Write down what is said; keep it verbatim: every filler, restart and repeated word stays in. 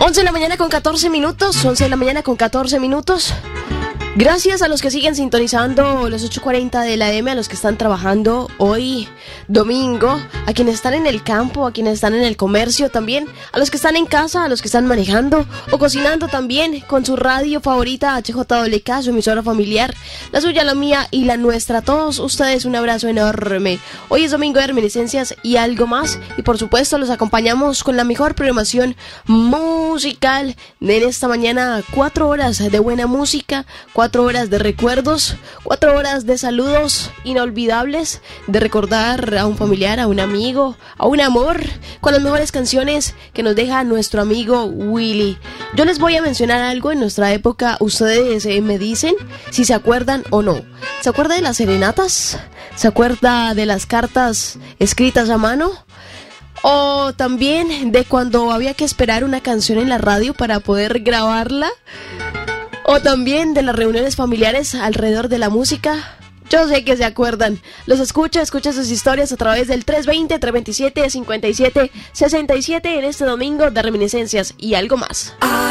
once de la mañana con catorce minutos, once de la mañana con catorce minutos. Gracias a los que siguen sintonizando los ocho cuarenta de la eme, a los que están trabajando hoy domingo, a quienes están en el campo, a quienes están en el comercio también, a los que están en casa, a los que están manejando o cocinando también con su radio favorita H J W K, su emisora familiar, la suya, la mía y la nuestra. A todos ustedes un abrazo enorme. Hoy es domingo de reminiscencias y algo más, y por supuesto los acompañamos con la mejor programación musical de esta mañana. Cuatro horas de buena música, cuatro horas de recuerdos, cuatro horas de saludos inolvidables, de recordar a un familiar, a un amigo, a un amor, con las mejores canciones que nos deja nuestro amigo Willy. Yo les voy a mencionar algo en nuestra época, ustedes eh, me dicen si se acuerdan o no. ¿Se acuerda de las serenatas? ¿Se acuerda de las cartas escritas a mano? O también de cuando había que esperar una canción en la radio para poder grabarla. O también de las reuniones familiares alrededor de la música. Yo sé que se acuerdan. Los escucha, escucha sus historias a través del tres veinte, tres veintisiete, cincuenta y siete, sesenta y siete en este domingo de reminiscencias y algo más.